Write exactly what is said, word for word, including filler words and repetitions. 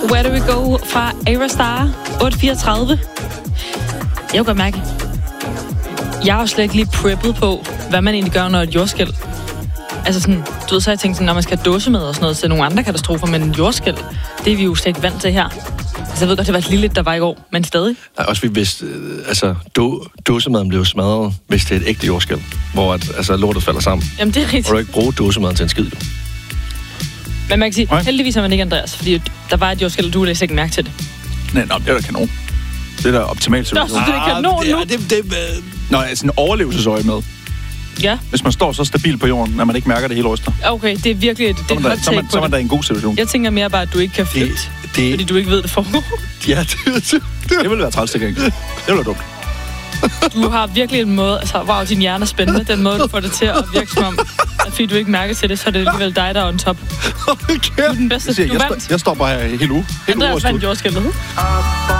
Where Do We Go fra Aerostar, otte fireogtredive. Jeg kan godt mærke, jeg har jo slet ikke lige preppet på, hvad man egentlig gør, når et jordskælv. Altså sådan, du ved, så har jeg tænkt sådan, når man skal have dåsemad og sådan noget, så er nogle andre katastrofer, men en jordskælv, det er vi jo slet ikke vant til her. Altså jeg ved godt, det var et lille, der var i går, men stadig. Nej, også hvis, øh, altså, do, dåsemaden blev smadret, hvis det er et ægte jordskælv, hvor at, altså, lortet falder sammen. Jamen det er rigtigt. Og du ikke bruge dåsemaden til en skid, jo. Men man kan sige, okay. Heldigvis har man ikke Andreas, fordi der var et jordskælv, du læste ikke mærke til det. Nej, nå, det er da kanon. Det er da optimalt situation. Nå, så det er kanon nu? Ja, det, det, det, Nå, altså en overlevelsesøje med. Ja. Hvis man står så stabil på jorden, at man ikke mærker det hele ryster. Okay, det er virkelig et, det er et hot take så man, på så er man det. da i en god situation. Jeg tænker mere bare, at du ikke kan flygte, det, det, fordi du ikke ved det foregår. Ja, det, det, det, det vil være træls til gengæld. Det vil være dumt. Du har virkelig en måde, altså wow, din hjerne er spændende, den måde, du får det til at virke som om, at fordi du ikke mærker til det, så er det alligevel dig, der er on top. Okay. Du er den bedste, Jeg, du jeg, vandt. jeg står bare her hele uge. Andreas vandt jordskælvet.